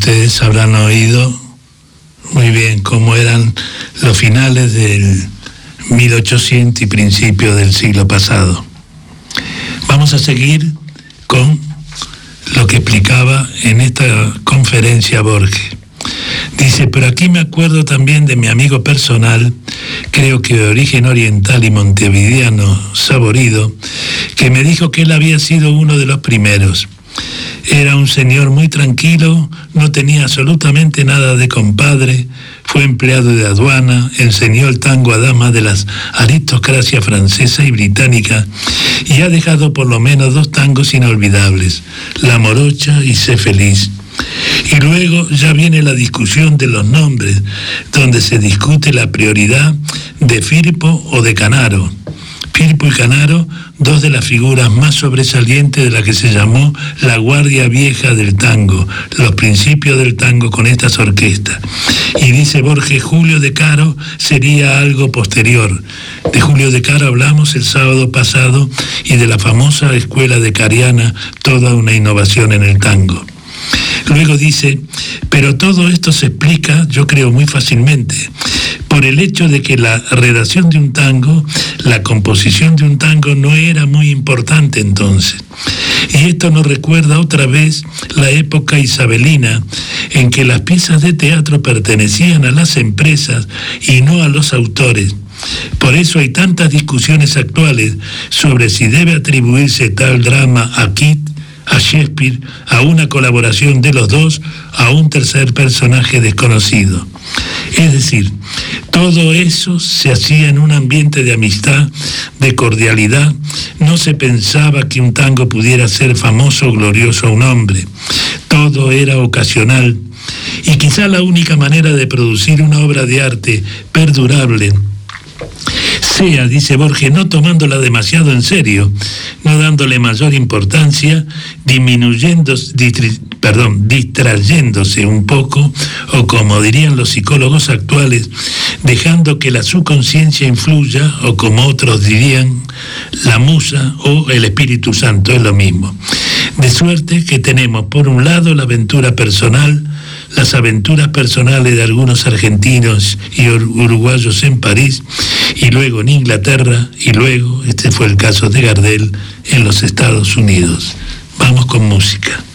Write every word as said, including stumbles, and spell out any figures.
ustedes habrán oído muy bien cómo eran los finales del mil ochocientos y principios del siglo pasado. Vamos a seguir con lo que explicaba en esta conferencia Borges. Dice, pero aquí me acuerdo también de mi amigo personal, creo que de origen oriental y montevideano saborido, que me dijo que él había sido uno de los primeros. Era un señor muy tranquilo, no tenía absolutamente nada de compadre, fue empleado de aduana, enseñó el tango a damas de las aristocracias francesa y británica y ha dejado por lo menos dos tangos inolvidables, La Morocha y Sé Feliz. Y luego ya viene la discusión de los nombres, donde se discute la prioridad de Firpo o de Canaro. Firpo y Canaro, dos de las figuras más sobresalientes de la que se llamó la guardia vieja del tango, los principios del tango con estas orquestas. Y dice Borges, Julio de Caro sería algo posterior. De Julio de Caro hablamos el sábado pasado y de la famosa escuela de Cariana, toda una innovación en el tango. Luego dice, pero todo esto se explica, yo creo, muy fácilmente, por el hecho de que la redacción de un tango, la composición de un tango no era muy importante entonces. Y esto nos recuerda otra vez la época isabelina, en que las piezas de teatro pertenecían a las empresas y no a los autores. Por eso hay tantas discusiones actuales sobre si debe atribuirse tal drama a Keats, a Shakespeare, a una colaboración de los dos, a un tercer personaje desconocido. Es decir, todo eso se hacía en un ambiente de amistad, de cordialidad. No se pensaba que un tango pudiera ser famoso o glorioso a un hombre. Todo era ocasional. Y quizá la única manera de producir una obra de arte perdurable sea, dice Borges, no tomándola demasiado en serio, no dándole mayor importancia, disminuyendo, distri, perdón, distrayéndose un poco, o como dirían los psicólogos actuales, dejando que la subconsciencia influya, o como otros dirían, la musa o el Espíritu Santo, es lo mismo. De suerte que tenemos, por un lado, la aventura personal, las aventuras personales de algunos argentinos y uruguayos en París, y luego en Inglaterra, y luego, este fue el caso de Gardel, en los Estados Unidos. Vamos con música.